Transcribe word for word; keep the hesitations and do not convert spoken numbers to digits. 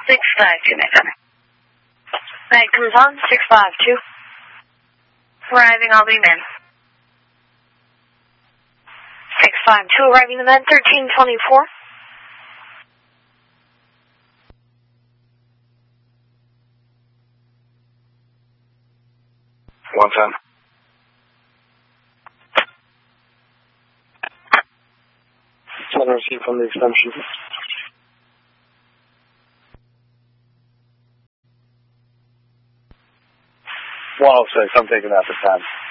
six five two, Nick. Night cruise on, six five two. Arriving Albany Men. six five two, arriving the Men, thirteen twenty-four. one ten. ten received from the extension. one oh six, I'm taking that for ten.